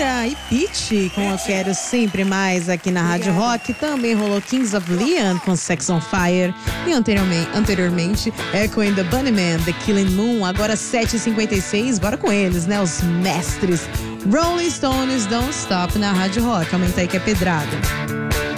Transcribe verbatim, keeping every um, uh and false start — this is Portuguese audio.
Shakira e Pitty com Eu Quero Sempre Mais aqui na Rádio Rock. Também rolou Kings of Leon com Sex on Fire. E anteriormente, anteriormente Echo and the Bunnymen, The Killing Moon. Agora sete e cinquenta e seis, bora com eles, né? Os mestres Rolling Stones, Don't Stop na Rádio Rock. Aumenta aí que é pedrada.